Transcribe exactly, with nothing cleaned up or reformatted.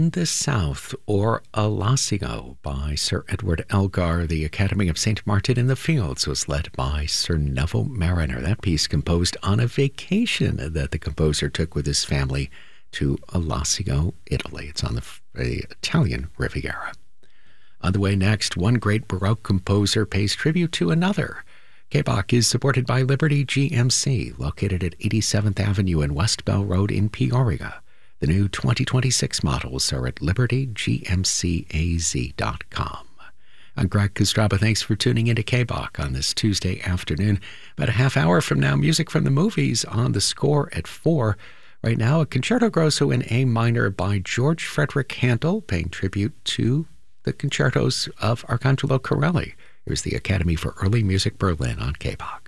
in the South, or Olasio by Sir Edward Elgar. The Academy of Saint Martin in the Fields was led by Sir Neville Mariner. That piece composed on a vacation that the composer took with his family to Olasio, Italy. It's on the, the Italian Riviera. On the way next, one great Baroque composer pays tribute to another. K B O C is supported by Liberty G M C, located at eighty-seventh Avenue and West Bell Road in Peoria. The new twenty twenty-six models are at liberty g m c a z dot com. I'm Greg Kostraba. Thanks for tuning into K B O C on this Tuesday afternoon. About a half hour from now, music from the movies on The Score at four. Right now, a Concerto Grosso in A minor by George Frederick Handel, paying tribute to the concertos of Arcangelo Corelli. Here's the Academy for Early Music Berlin on K B O C.